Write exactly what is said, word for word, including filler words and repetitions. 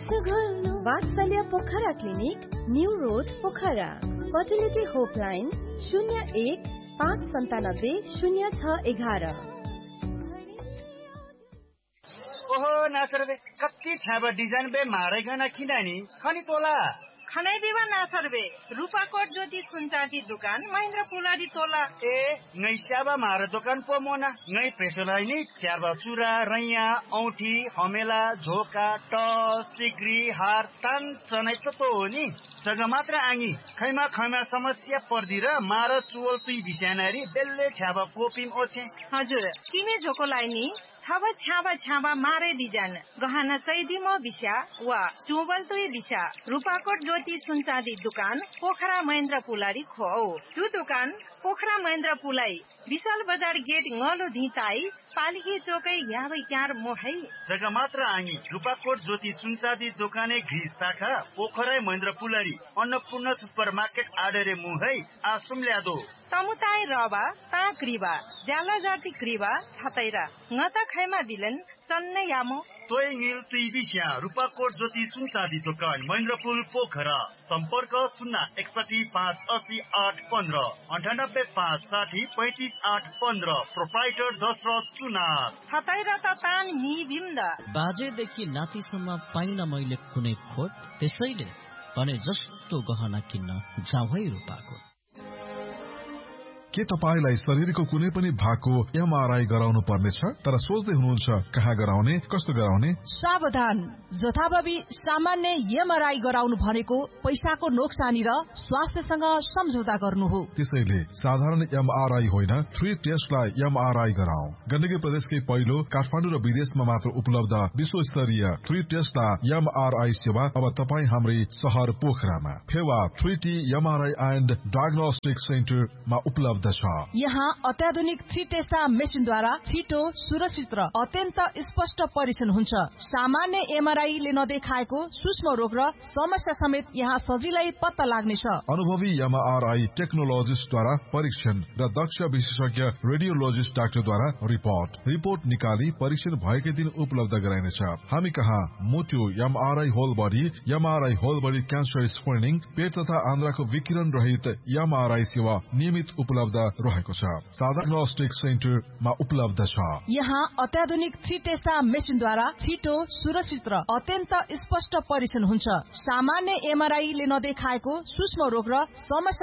वात्सल्य Pokhara clinic, new road Pokhara. Fertility होपलाइन शून्य एक पाँच सन्तानब्बे शून्य छ एघार। ओहो नासर बे कति छाबा डिजाइन बे मारै गना किनानी खनी तोला खनाई देवा नासर बे रूपाकोट ज्योति सुनचाँदी दुकान महेन्द्र पुलाडी तोला ए ngै स्याबा मार दुकान पो मोना ngै प्रेसोलाई नि च्यारबा चुरा रैया औठी हमेला झोका टस सिक्री हार तान चनै त तो हो नि जग्गा मात्र आङी खैमा खैमा समस्या पर्दी र मार चुवल तुई बिस्यानारी बेल्ले छ्याबा पोपिम ओछे हजुर किने झोकोलाई नि छाबा छ्याबा छ्याबा मारे डिजाइन गहना चैदिमो बिस्या वा चुवल तुई बिस्या रूपाकोट ज्योति सुनचाँदी दुकान पोखरा महेन्द्र पुलाडी खो जो दुकान पोखरा महेन्द्र पुलाई विशाल बजार गेट ngalo धिताई पालिके चोकै याबै क्यार मोहै जग्गा मात्र आङी रूपाकोट ज्योति सुनचाँदी दोकाने घिस शाखा पोखरा महेन्द्र पुलाडी अन्नपूर्ण सुपर मार्केट आडरे मुहै आसुम ल्यादो तमुताई रबा ता क्रिबा ज्याला जाति क्रिबा छतैरा ngata खैमा दिलन चन्ने यामो तोय नील तुई बिस्या रूपाकोट ज्योति सुनचाँदी दोकान महेन्द्रपुल पोखरा सम्पर्क शून्य एकसठी पाँच असी आठ पन्ध्र अन्ठानब्बे पाँच साठी पैँतिस आठ पन्ध्र प्रोप्राइटर दशरथ सुनार छतैरा त तान नि बिम्द बाजेदेखि नातिसम्म पाइन मैले कुनै खोट त्यसैले भने जस्तो गहना किन्न जाऊ है रूपाकोट। के तपाईलाई शरीरको कुनै पनि भागको एमआरआई गराउनु पर्नेछ तर सोच्दै हुनुहुन्छ कहाँ गराउने कस्तो गराउने? सावधान, जथाभावी सामान्य एमआरआई गराउनु भनेको पैसाको नोक्सानी र स्वास्थ्यसँग सम्झौता गर्नु हो। त्यसैले साधारण एमआरआई होइन थ्री टेस्टलाई एमआरआई गराऊ। गण्डकी प्रदेशकै पहिलो काठमाडौँ र विदेशमा मात्र उपलब्ध विश्व स्तरीय थ्री टेस्टलाई एमआरआई सेवा अब तपाईँ हाम्रै शहर पोखरामा Phewa three T MRI and diagnostic सेन्टरमा उपलब्ध। यहाँ अत्याधुनिक थ्री टेस्टा मेसिनद्वारा छिटो सुरक्षित र अत्यन्त स्पष्ट परीक्षण हुन्छ। सामान्य एमआरआईले नदेखाएको सूक्ष्म रोग र समस्या समेत यहाँ सजिलै पत्ता लाग्नेछ। अनुभवी एमआरआई टेक्नोलोजिस्टद्वारा परीक्षण र दक्ष विशेषज्ञ रेडियोलोजिस्ट डाक्टरद्वारा रिपोर्ट रिपोर्ट निकाली परीक्षण भएकै दिन उपलब्ध गराइनेछ। हामी कहाँ मोटो MRI whole body MRI whole body cancer screening पेट तथा आन्द्राको विकिरण रहित एमआरआई सेवा नियमित उपलब्ध रहेको छ। डायग्नोस्टिक सेन्टरमा उपलब्ध छ। यहाँ अत्याधुनिक थ्री टेस्टा मेसिनद्वारा छिटो सुरक्षित र अत्यन्त स्पष्ट परीक्षण हुन्छ। सामान्य एमआरआईले नदेखाएको सूक्ष्म रोग र समस्या